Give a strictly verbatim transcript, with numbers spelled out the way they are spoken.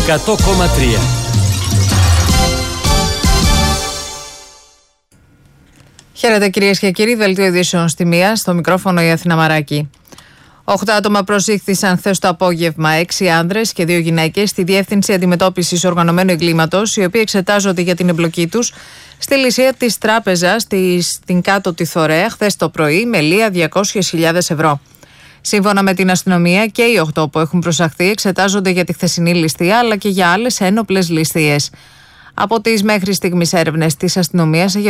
εκατό κόμμα τρία. Χαίρετε κυρίες και κύριοι, δελτίο ειδήσεων στη μία, στο μικρόφωνο η Αθήνα Μαράκη. Οχτώ άτομα προσήχθησαν χθες το απόγευμα, έξι άνδρες και δύο γυναίκες, στη Διεύθυνση Αντιμετώπισης Οργανωμένου Εγκλήματος, οι οποίοι εξετάζονται για την εμπλοκή τους στη ληστεία της τράπεζας στην Κάτω τη Θωρέα χθες το πρωί με λία διακόσιες χιλιάδες ευρώ. Σύμφωνα με την αστυνομία, και οι οκτώ που έχουν προσαχθεί εξετάζονται για τη χθεσινή ληστεία αλλά και για άλλες ένοπλες ληστείες. Από τις μέχρι στιγμής έρευνες της αστυνομίας